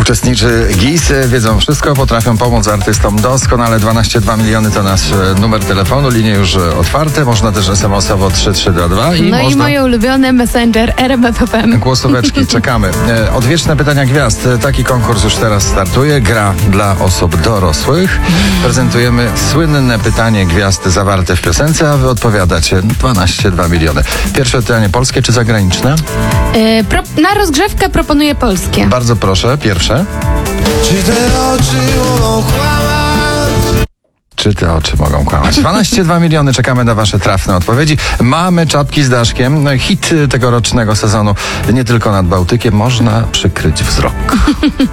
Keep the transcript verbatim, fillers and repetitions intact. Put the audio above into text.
Uczestniczy G I S, wiedzą wszystko, potrafią pomóc artystom doskonale. dwanaście dwa miliony to nasz numer telefonu, linie już otwarte, można też es em esowo trzy trzy dwa dwa i No można... i moje ulubione Messenger R M F F M. Głosóweczki, czekamy. E, Odwieczne pytania gwiazd. Taki konkurs już teraz startuje. Gra dla osób dorosłych. Prezentujemy słynne pytanie gwiazd zawarte w piosence, a wy odpowiadacie. dwanaście dwa miliony. Pierwsze pytanie polskie czy zagraniczne? Yy, pro, na rozgrzewkę proponuję polskie. Bardzo proszę, pierwsze. Czy te oczy mogą kłamać? Czy te oczy mogą kłamać? dwanaście dwa miliony, czekamy na wasze trafne odpowiedzi. Mamy czapki z daszkiem. No i hit tegorocznego sezonu. Nie tylko nad Bałtykiem można przykryć wzrok.